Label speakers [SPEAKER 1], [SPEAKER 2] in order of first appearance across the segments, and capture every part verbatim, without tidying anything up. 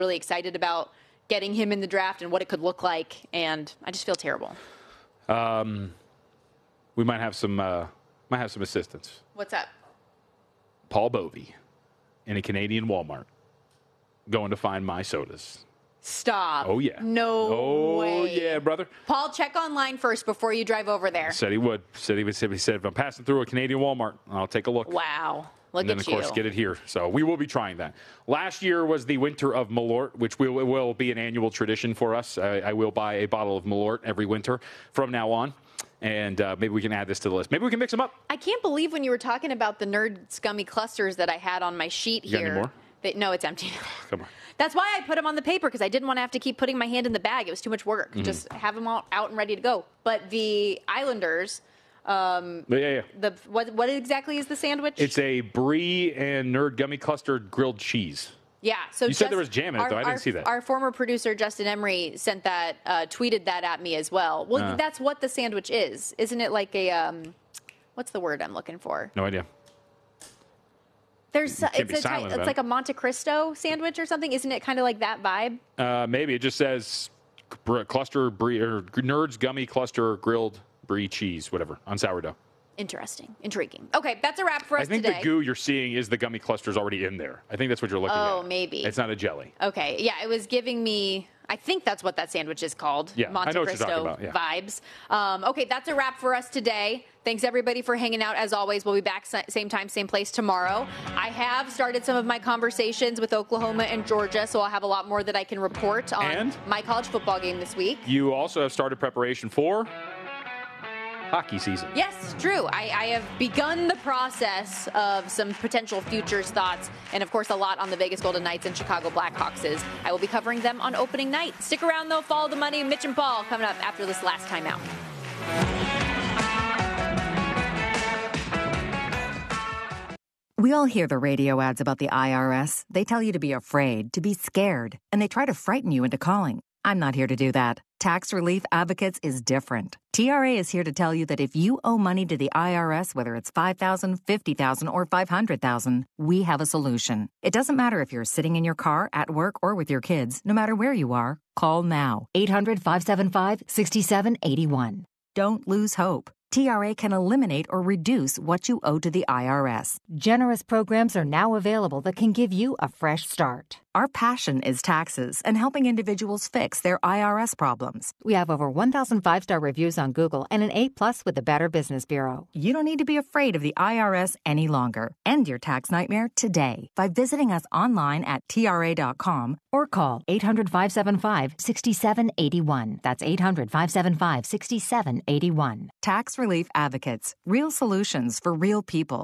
[SPEAKER 1] really excited about getting him in the draft and what it could look like, and I just feel terrible.
[SPEAKER 2] Um, we might have some uh, might have some assistance.
[SPEAKER 1] What's up?
[SPEAKER 2] Paul Bovey in a Canadian Walmart going to find my sodas.
[SPEAKER 1] Stop.
[SPEAKER 2] Oh, yeah.
[SPEAKER 1] No
[SPEAKER 2] oh,
[SPEAKER 1] way.
[SPEAKER 2] Oh, yeah, brother.
[SPEAKER 1] Paul, check online first before you drive over there.
[SPEAKER 2] Said he would. Said he would. He said, if I'm passing through a Canadian Walmart, I'll take a look.
[SPEAKER 1] Wow. Look
[SPEAKER 2] and then,
[SPEAKER 1] at
[SPEAKER 2] of course,
[SPEAKER 1] you.
[SPEAKER 2] get it here. So we will be trying that. Last year was the winter of Malort, which will, will be an annual tradition for us. I, I will buy a bottle of Malort every winter from now on. And uh, maybe we can add this to the list. Maybe we can mix them up.
[SPEAKER 1] I can't believe when you were talking about the Nerd Scummy clusters that I had on my sheet
[SPEAKER 2] you
[SPEAKER 1] here.
[SPEAKER 2] Got any more?
[SPEAKER 1] That, no, it's empty.
[SPEAKER 2] Come on.
[SPEAKER 1] That's why I put them on the paper, because I didn't want to have to keep putting my hand in the bag. It was too much work.
[SPEAKER 2] Mm-hmm.
[SPEAKER 1] Just have them all out and ready to go. But the Islanders, um,
[SPEAKER 2] yeah, yeah.
[SPEAKER 1] The what, what exactly is the sandwich?
[SPEAKER 2] It's a Brie and Nerd Gummy Cluster grilled cheese.
[SPEAKER 1] Yeah. So
[SPEAKER 2] you
[SPEAKER 1] just,
[SPEAKER 2] said there was jam in it,
[SPEAKER 1] our,
[SPEAKER 2] though. I didn't
[SPEAKER 1] our,
[SPEAKER 2] see that.
[SPEAKER 1] Our former producer, Justin Emery, sent that, uh, tweeted that at me as well. Well,
[SPEAKER 2] uh.
[SPEAKER 1] that's what the sandwich is. Isn't it like a, um, what's the word I'm looking for?
[SPEAKER 2] No idea.
[SPEAKER 1] There's
[SPEAKER 2] it's
[SPEAKER 1] a type, it's like a Monte Cristo sandwich or something. Isn't it kind of like that vibe?
[SPEAKER 2] Uh, maybe it just says br- cluster brie or Nerds Gummy Cluster grilled brie cheese, whatever, on sourdough.
[SPEAKER 1] Interesting, intriguing. Okay, that's a wrap for us
[SPEAKER 2] I think
[SPEAKER 1] today.
[SPEAKER 2] the goo you're seeing is the gummy clusters already in there. I think that's what you're looking
[SPEAKER 1] oh,
[SPEAKER 2] at.
[SPEAKER 1] Oh, maybe
[SPEAKER 2] it's not a jelly.
[SPEAKER 1] Okay, yeah, it was giving me. I think that's what that sandwich is called.
[SPEAKER 2] Yeah,
[SPEAKER 1] Monte
[SPEAKER 2] I know what
[SPEAKER 1] Cristo
[SPEAKER 2] you're talking about. Yeah.
[SPEAKER 1] Vibes. Um, okay, that's a wrap for us today. Thanks, everybody, for hanging out. As always, we'll be back same time, same place tomorrow. I have started some of my conversations with Oklahoma and Georgia, so I'll have a lot more that I can report on
[SPEAKER 2] and
[SPEAKER 1] my college football game this week.
[SPEAKER 2] You also have started preparation for hockey season.
[SPEAKER 1] Yes, true. I, I have begun the process of some potential futures thoughts, and of course a lot on the Vegas Golden Knights and Chicago Blackhawks. I will be covering them on opening night. Stick around though, follow the money. Mitch and Paul coming up after this last time out.
[SPEAKER 3] We all hear the radio ads about the I R S. They tell you to be afraid, to be scared, and they try to frighten you into calling. I'm not here to do that. Tax Relief Advocates is different. T R A is here to tell you that if you owe money to the I R S, whether it's five thousand dollars, fifty thousand dollars, or five hundred thousand dollars, we have a solution. It doesn't matter if you're sitting in your car, at work, or with your kids. No matter where you are, call now. eight hundred, five seven five, six seven eight one. Don't lose hope. T R A can eliminate or reduce what you owe to the I R S. Generous programs are now available that can give you a fresh start. Our passion is taxes and helping individuals fix their I R S problems. We have over one thousand five-star reviews on Google and an A plus with the Better Business Bureau. You don't need to be afraid of the I R S any longer. End your tax nightmare today by visiting us online at T R A dot com or call eight hundred, five seven five, six seven eight one. That's eight hundred, five seven five, six seven eight one. Tax Relief Advocates. Real solutions for real people.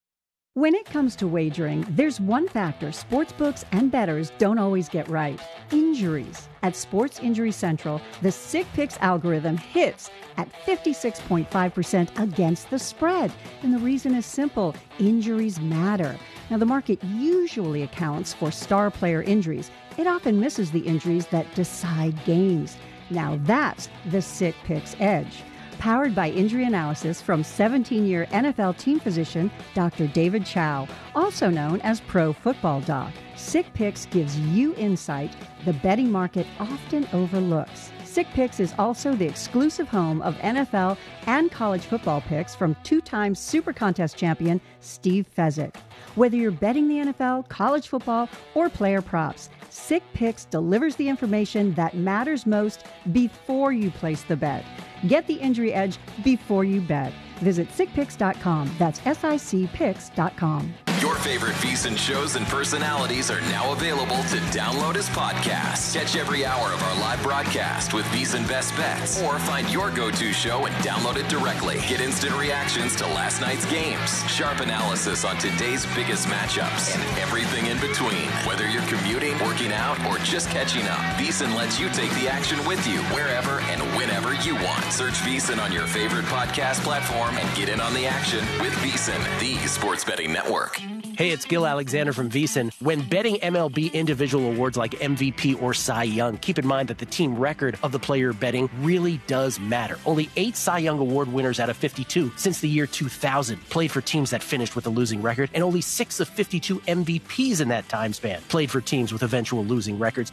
[SPEAKER 4] When it comes to wagering, there's one factor sportsbooks and bettors don't always get right: injuries. At Sports Injury Central, the Sick Picks algorithm hits at fifty-six point five percent against the spread. And the reason is simple: injuries matter. Now, the market usually accounts for star player injuries. It often misses the injuries that decide games. Now, that's the Sick Picks edge. Powered by injury analysis from seventeen-year N F L team physician Doctor David Chow, also known as Pro Football Doc. Sick Picks gives you insight the betting market often overlooks. Sick Picks is also the exclusive home of N F L and college football picks from two-time Super Contest champion Steve Fezzik. Whether you're betting the N F L, college football, or player props, Sick Picks delivers the information that matters most before you place the bet. Get the injury edge before you bet. Visit sick picks dot com. That's S I C picks dot com.
[SPEAKER 5] Your favorite VSiN shows and personalities are now available to download as podcasts. Catch every hour of our live broadcast with VSiN Best Bets, or find your go-to show and download it directly. Get instant reactions to last night's games, sharp analysis on today's biggest matchups, and everything in between. Whether you're commuting, working out, or just catching up, VSiN lets you take the action with you wherever and whenever you want. Search VSiN on your favorite podcast platform and get in on the action with VSiN, the sports betting network.
[SPEAKER 6] Hey, it's Gil Alexander from VSiN. When betting M L B individual awards like M V P or Cy Young, keep in mind that the team record of the player betting really does matter. Only eight Cy Young Award winners out of fifty-two since the year two thousand played for teams that finished with a losing record, and only six of fifty-two M V Ps in that time span played for teams with eventual losing records.